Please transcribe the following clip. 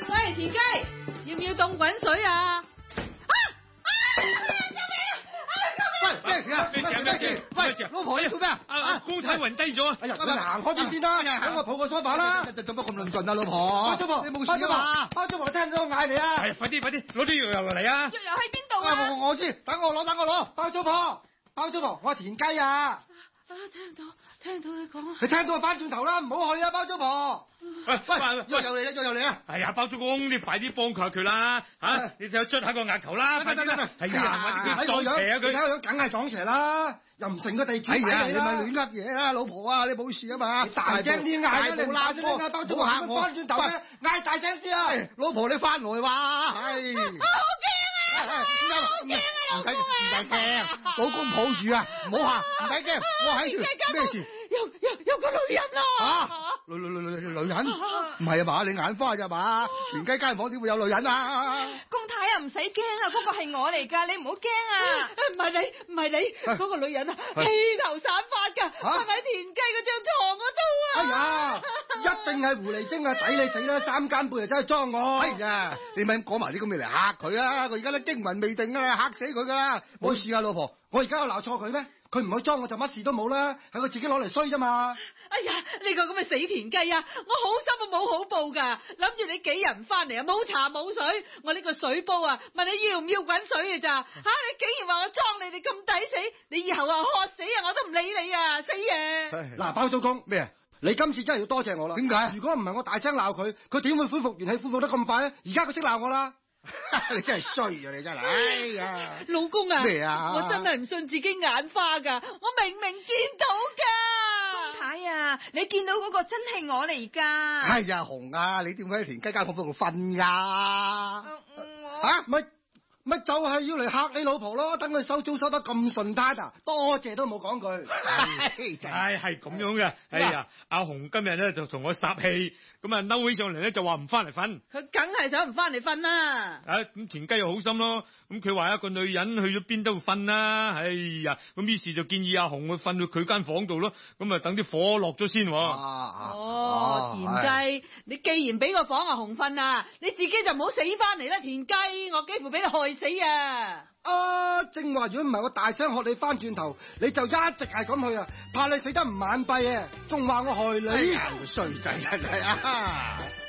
我係田雞，要唔要凍滾水啊？ 喂，咩事啊？咩事？喂，老婆你做咩啊？ 公仔暈低咗。 哎呀，你行開啲先啦，等我抱個梳化啦。做乜咁論盡啊，老婆？包租婆，你冇事啊嘛？包租婆，你聽到我嗌你啊？ 係，快啲，攞啲藥油嚟啊！ 藥油喺邊度啊？ 我知，等我攞。包租婆，我係田雞啊！ 聽到你講。 你聽到就翻轉頭啦，唔好去啊，包租婆。喂，藥油嚟啊！ 係啊，包租公，你快啲幫佢啦嚇！你就捽下個額頭啦，快啲！係啊，佢撞邪啊佢！ 睇個樣梗係撞邪啦，又唔成個地主。哎呀，你咪亂噏嘢啊，老婆啊，你冇事啊嘛？大聲啲嗌啊！你鬧啫，嗌包租婆嚇我。翻轉頭咧，嗌大聲啲啊！老婆你翻來話，係。好驚啊！唔使驚，老公抱住啊，唔好嚇，唔使驚，我喺住。咩事？ 有個女人啊！ 女人？唔係啊嘛，你眼花咋嘛？田雞街坊點會有女人啊？ 公太啊，唔使驚啊，嗰個係我嚟㗎，你唔好驚啊！唔係你，嗰個女人啊，披頭散髮㗎，瞓喺田雞嗰張床嗰度啊！ 哎呀，一定係狐狸精啊，抵你死啦！三更半夜真係裝我！哎呀，你咪講埋啲咁嘅嚟嚇佢啊！佢而家咧驚魂未定啊，嚇死佢㗎啦！冇事啊，老婆，我而家有鬧錯佢咩？佢唔去裝我就乜事都冇啦，係佢自己攞嚟衰啫嘛！ 哎呀，呢個咁嘅死田雞啊，我好心啊冇好報㗎，諗住你幾人翻嚟啊，冇茶冇水，我呢個水煲啊，問你要唔要滾水㗎咋？你竟然話我裝你哋咁抵死，你以後啊渴死啊我都唔理你啊，死嘢！嗱，包租公咩啊？你今次真係要多謝我啦！點解？如果唔係我大聲鬧佢，佢點會恢復元氣恢復得咁快啊？而家佢識鬧我啦！你真係衰啊！你真係，哎呀， 老公啊， 咩啊？ 我真係唔信自己眼花㗎，我明明見到㗎。公太啊，你見到嗰個真係我嚟㗎。 哎呀，紅啊，你點解喺田雞間房度瞓㗎？咪就係要嚟嚇你老婆咯，等佢收租收得咁順攤啊！多謝都冇講句。 係咁樣嘅。哎呀，阿紅今日咧就同我撒氣，咁啊嬲起上嚟咧就話唔翻嚟瞓。 佢梗係想唔翻嚟瞓啦。 咁田雞又好心咯，咁佢話一個女人去咗邊都會瞓啦。哎呀，咁於是就建議阿紅去瞓到佢間房度咯。咁啊等啲火落咗先。田雞，你既然俾個房阿紅瞓啊，你自己就唔好死翻嚟啦，田雞，我幾乎俾你害死啊！ 正話，如果唔係我大聲喝你翻轉頭，你就一直係咁去啊，怕你死得唔眼閉啊，仲話我害你，衰仔真係啊！